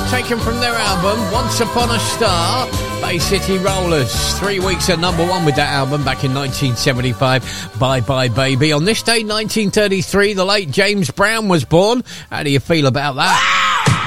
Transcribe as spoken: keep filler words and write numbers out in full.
taken from their album Once Upon a Star, Bay City Rollers. Three weeks at number one with that album back in nineteen seventy-five. Bye Bye Baby. On this day, nineteen thirty-three, the late James Brown was born. How do you feel about that?